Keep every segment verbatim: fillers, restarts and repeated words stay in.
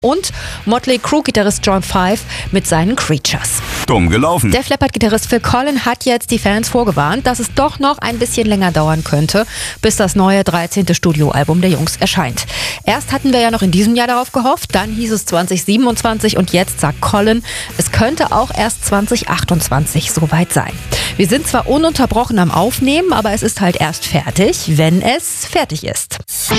Und Motley Crue-Gitarrist John Five mit seinen Creatures. Dumm gelaufen. Der Leppard-Gitarrist Phil Collen hat jetzt die Fans vorgewarnt, dass es doch noch ein bisschen länger dauern könnte, bis das neue dreizehnte Studioalbum der Jungs erscheint. Erst hatten wir ja noch in diesem Jahr darauf gehofft, dann hieß es zwanzig siebenundzwanzig und jetzt sagt Collen, es könnte auch erst zwanzig achtundzwanzig soweit sein. Wir sind zwar ununterbrochen am Aufnehmen, aber es ist halt erst fertig, wenn es fertig ist.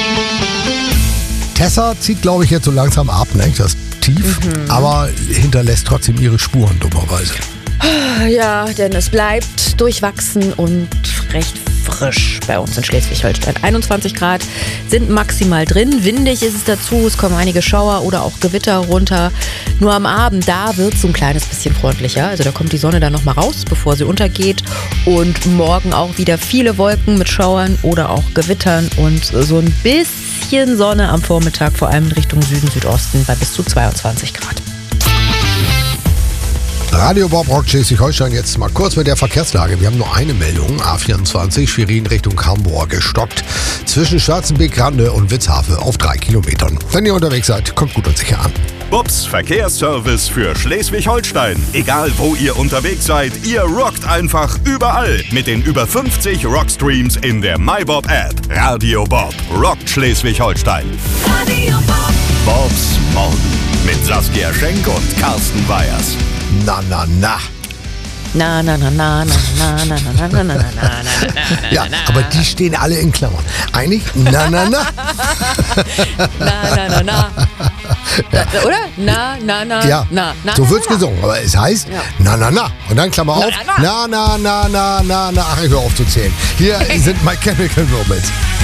Tessa zieht, glaube ich, jetzt so langsam ab, ne? Das tief, mhm. aber hinterlässt trotzdem ihre Spuren, dummerweise. Ja, denn es bleibt durchwachsen und recht frisch bei uns in Schleswig-Holstein. einundzwanzig Grad sind maximal drin. Windig ist es dazu, es kommen einige Schauer oder auch Gewitter runter. Nur am Abend, da wird es so ein kleines bisschen freundlicher. Also da kommt die Sonne dann nochmal raus, bevor sie untergeht. Und morgen auch wieder viele Wolken mit Schauern oder auch Gewittern und so ein bisschen Sonne am Vormittag, vor allem in Richtung Süden, Südosten bei bis zu zweiundzwanzig Grad. Radio Bob Rock Schleswig-Holstein, jetzt mal kurz mit der Verkehrslage. Wir haben nur eine Meldung, A vierundzwanzig, Schwerin Richtung Hamburg, gestockt zwischen Schwarzenbeek, Grande und Witzhafe auf drei Kilometern. Wenn ihr unterwegs seid, kommt gut und sicher an. Bobs Verkehrsservice für Schleswig-Holstein. Egal wo ihr unterwegs seid, ihr rockt einfach überall mit den über fünfzig Rockstreams in der MyBob-App. Radio Bob rockt Schleswig-Holstein. Radio Bob. Bobs Morgen mit Saskia Schenk und Carsten Weyers. Na, na, na. Na, na, na, na, na, na, na, na, na, na, na, na, Ja, aber die stehen alle in Klammern. Einig? Na, na, na. Na, na, na, na. Ja. Oder? Na, na, na, Ja, na, na. so na, wird's na. gesungen. Aber es heißt Ja. na, na, na. Und dann Klammer auf. Na, Na, na, na, na, na, na. Ach, ich hör auf zu zählen. Hier sind My Chemical Romance.